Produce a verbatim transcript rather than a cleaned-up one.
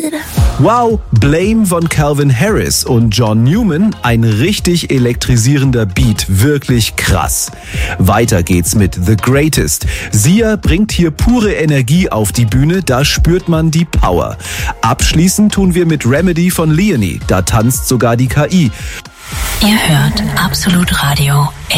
Wow, Blame von Calvin Harris und John Newman, ein richtig elektrisierender Beat, wirklich krass. Weiter geht's mit The Greatest. Sia bringt hier pure Energie auf die Bühne, da spürt man die Power. Abschließend tun wir mit Remedy von Leonie, da tanzt sogar die K I. Ihr hört Absolut Radio.